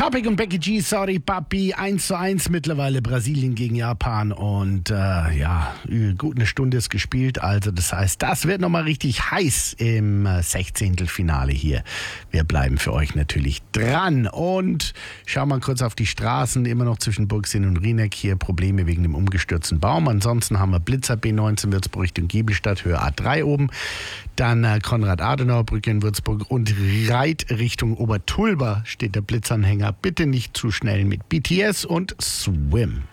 Topic und Becky G, sorry Papi, 1:1 mittlerweile Brasilien gegen Japan und gut eine Stunde ist gespielt, also das heißt, das wird nochmal richtig heiß im Sechzehntelfinale hier. Wir bleiben für euch natürlich dran und schauen mal kurz auf die Straßen, immer noch zwischen Burgsinn und Rieneck hier Probleme wegen dem umgestürzten Baum, ansonsten haben wir Blitzer B19 Würzburg Richtung Giebelstadt, Höhe A3 oben, dann Konrad-Adenauer-Brücke in Würzburg und Reit Richtung Obertulba steht der Blitzanhänger. Bitte nicht zu schnell mit BTS und Swim.